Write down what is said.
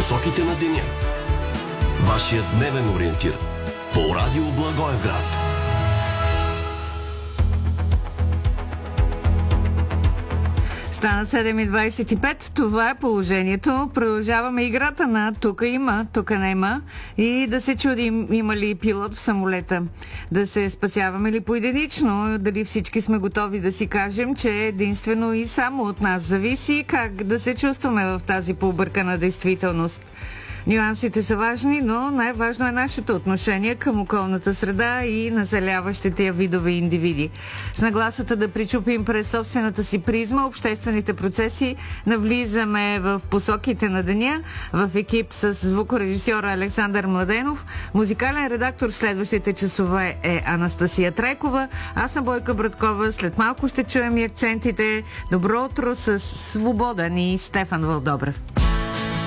посоките на деня. Вашия дневен ориентир по радио Благоевград. Стана 7:25. Това е положението. Продължаваме играта на тука има, тука нема и да се чудим има ли пилот в самолета. Да се спасяваме ли поединично, дали всички сме готови да си кажем, че единствено и само от нас зависи как да се чувстваме в тази пообъркана действителност. Нюансите са важни, но най-важно е нашето отношение към околната среда и населяващите я видове и индивиди. С нагласата да причупим през собствената си призма обществените процеси, навлизаме в посоките на деня, в екип с звукорежисьора Александър Младенов. Музикален редактор в следващите часове е Анастасия Трайкова. Аз съм Бойка Браткова. След малко ще чуем и акцентите. Добро утро с Свободен и Стефан Вълдобрев.